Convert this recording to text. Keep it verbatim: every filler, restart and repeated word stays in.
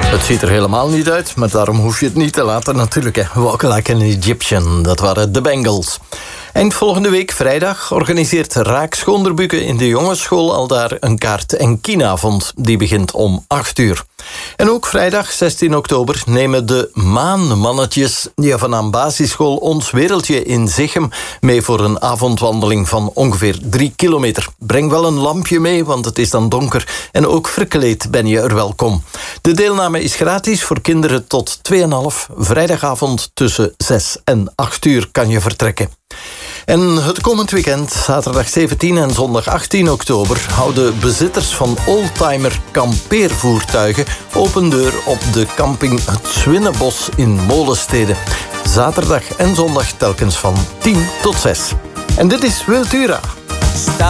Het ziet er helemaal niet uit, maar daarom hoef je het niet te laten natuurlijk. Hè. Walk Like an Egyptian, dat waren de Bengals. Eind volgende week, vrijdag, organiseert Raak Schoonderbukken in de jongensschool al daar een kaart- en kienavond. Die begint om acht uur. En ook vrijdag, zestien oktober, nemen de Maanmannetjes van aan basisschool Ons Wereldje in Zichem mee voor een avondwandeling van ongeveer drie kilometer. Breng wel een lampje mee, want het is dan donker. En ook verkleed ben je er welkom. De deelname is gratis voor kinderen tot twee en een half. Vrijdagavond tussen zes en acht uur kan je vertrekken. En het komend weekend, zaterdag zeventien en zondag achttien oktober... houden bezitters van oldtimer kampeervoertuigen open deur op de camping Het Zwinnenbos in Molenstede. Zaterdag en zondag telkens van tien tot zes. En dit is Wiltura.